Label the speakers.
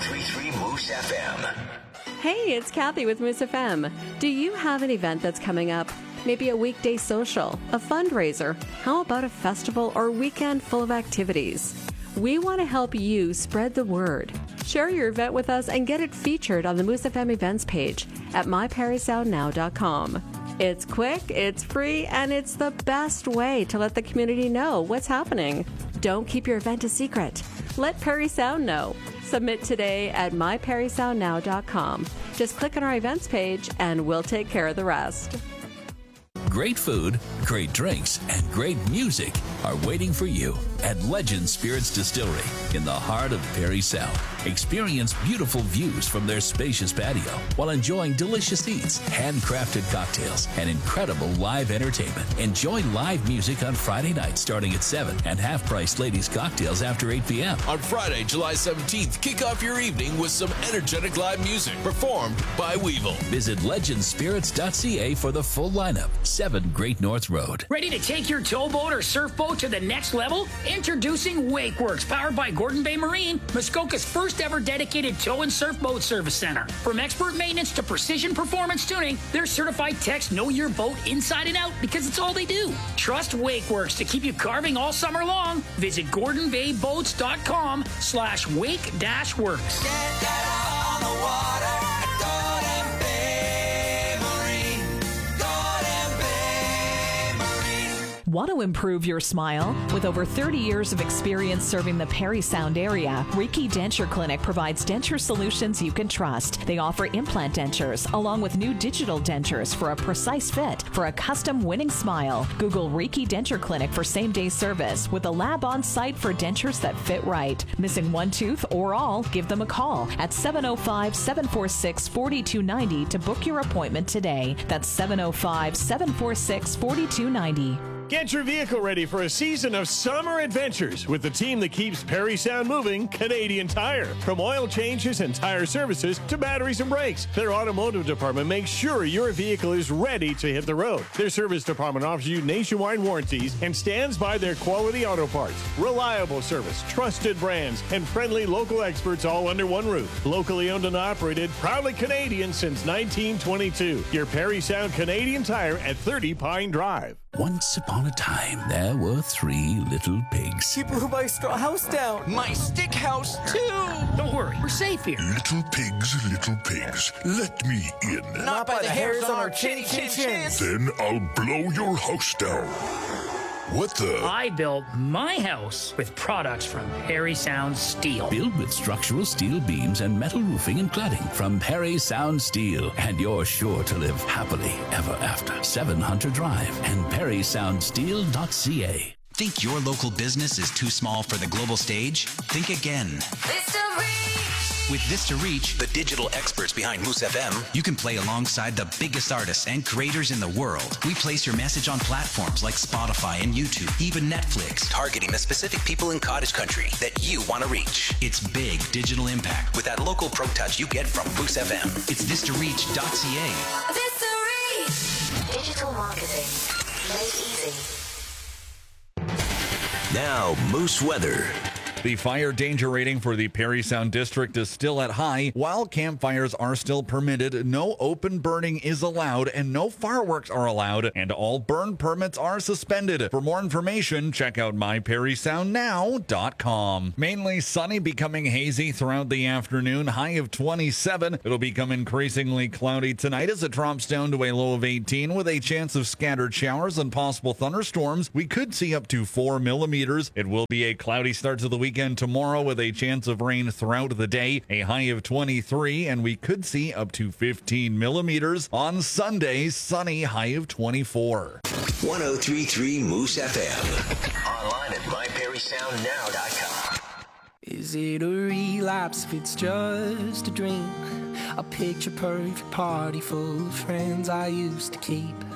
Speaker 1: 1033 Moose FM.
Speaker 2: Hey, it's Kathy with Moose FM. Do you have an event that's coming up? Maybe a weekday social, a fundraiser. How about a festival or weekend full of activities? We want to help you spread the word. Share your event with us and get it featured on the Moose FM events page at myperrysoundnow.com. It's quick, it's free, and it's the best way to let the community know what's happening. Don't keep your event a secret. Let Perry Sound know. Submit today at myperrysoundnow.com. Just click on our events page and we'll take care of the rest.
Speaker 3: Great food, great drinks, and great music are waiting for you at Legend Spirits Distillery in the heart of Perry Sound. Experience beautiful views from their spacious patio while enjoying delicious eats, handcrafted cocktails, and incredible live entertainment. Enjoy live music on Friday night starting at 7 and half-price ladies' cocktails after 8 p.m.
Speaker 4: On Friday, July 17th, kick off your evening with some energetic live music performed by Weevil.
Speaker 3: Visit legendspirits.ca for the full lineup. 7 Great North Road.
Speaker 5: Ready to take your towboat or surfboat to the next level? Introducing WakeWorks, powered by Gordon Bay Marine, Muskoka's first ever dedicated tow and surfboat service center. From expert maintenance to precision performance tuning, their certified techs know your boat inside and out because it's all they do. Trust WakeWorks to keep you carving all summer long. Visit GordonBayBoats.com/wake-works.
Speaker 6: Get out on the water at Gordon Bay Marine. Gordon Bay Marine.
Speaker 7: Want to improve your smile? With over 30 years of experience serving the Perry Sound area, Reiki Denture Clinic provides denture solutions you can trust. They offer implant dentures along with new digital dentures for a precise fit for a custom winning smile. Google Reiki Denture Clinic for same-day service with a lab on site for dentures that fit right. Missing one tooth or all? Give them a call at 705-746-4290 to book your appointment today. That's 705-746-4290.
Speaker 8: Get your vehicle ready for a season of summer adventures with the team that keeps Perry Sound moving, Canadian Tire. From oil changes and tire services to batteries and brakes, their automotive department makes sure your vehicle is ready to hit the road. Their service department offers you nationwide warranties and stands by their quality auto parts. Reliable service, trusted brands, and friendly local experts all under one roof. Locally owned and operated, proudly Canadian since 1922. Your Perry Sound Canadian Tire at 30 Pine Drive.
Speaker 3: Once upon a time, there were 3 little pigs.
Speaker 6: He blew my straw house down. My stick house, too.
Speaker 5: Don't worry, we're safe here.
Speaker 9: Little pigs, let me in.
Speaker 6: Not by the hairs on our chinny chins.
Speaker 9: Then I'll blow your house down. What the?
Speaker 5: I built my house with products from Perry Sound Steel.
Speaker 3: Built with structural steel beams and metal roofing and cladding from Perry Sound Steel. And you're sure to live happily ever after. 7 Hunter Drive and perrysoundsteel.ca.
Speaker 10: Think your local business is too small for the global stage? Think again.
Speaker 6: Vista Reach.
Speaker 10: With Vista Reach,
Speaker 1: The digital experts behind Moose FM.
Speaker 10: you can play alongside the biggest artists and creators in the world. We place your message on platforms like Spotify and YouTube, even Netflix.
Speaker 1: Targeting the specific people in cottage country that you want to reach.
Speaker 10: It's big digital impact.
Speaker 1: With that local pro touch you get from Moose FM.
Speaker 10: It's VistaReach.ca.
Speaker 6: Vista Reach.
Speaker 11: Digital marketing made easy.
Speaker 1: Now, Moose weather.
Speaker 12: The fire danger rating for the Perry Sound District is still at high. While campfires are still permitted, no open burning is allowed and no fireworks are allowed, and all burn permits are suspended. For more information, check out myperrysoundnow.com. Mainly sunny, becoming hazy throughout the afternoon, high of 27. It'll become increasingly cloudy tonight as it drops down to a low of 18 with a chance of scattered showers and possible thunderstorms. We could see up to 4 millimeters. It will be a cloudy start to the weekend tomorrow with a chance of rain throughout the day, a high of 23, and we could see up to 15 millimeters. On Sunday, sunny, high of 24.
Speaker 1: 1033 Moose FM. Online at myperrysoundnow.com.
Speaker 6: Is it a relapse if it's just a dream? A picture perfect party full of friends I used to keep.